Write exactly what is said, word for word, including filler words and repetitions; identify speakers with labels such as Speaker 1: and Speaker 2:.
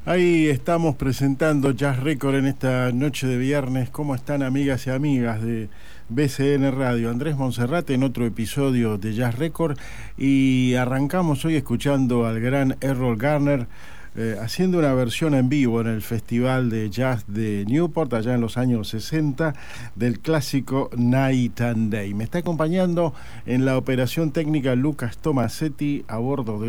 Speaker 1: Ahí estamos presentando Jazz Record en esta noche de viernes. ¿Cómo están, amigas y amigas de B C N Radio? Andrés Monserrate en otro episodio de Jazz Record, y arrancamos hoy escuchando al gran Errol Garner eh, haciendo una versión en vivo en el Festival de Jazz de Newport allá en los años sesenta del clásico Night and Day. Me está acompañando en la operación técnica Lucas Tomasetti a bordo de